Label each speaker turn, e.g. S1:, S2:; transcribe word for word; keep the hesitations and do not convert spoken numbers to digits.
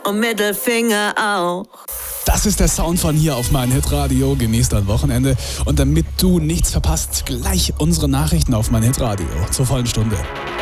S1: und Mittelfinger auch.
S2: Das ist der Sound von hier auf mein Hitradio. Genießt dein Wochenende. Und damit du nichts verpasst, gleich unsere Nachrichten auf mein Hitradio zur vollen Stunde.